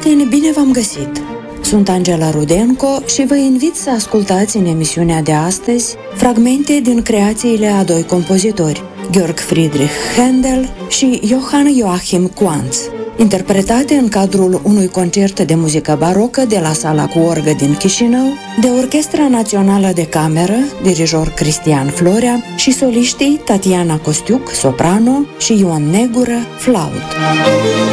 prieteni, bine v-am găsit! Sunt Angela Rudenko și vă invit să ascultați în emisiunea de astăzi fragmente din creațiile a doi compozitori, Georg Friedrich Händel și Johann Joachim Quantz, interpretate în cadrul unui concert de muzică barocă de la Sala cu orgă din Chișinău, de Orchestra Națională de Cameră, dirijor Cristian Florea și soliștii Tatiana Costiuc, soprano, și Ioan Negură, flaut.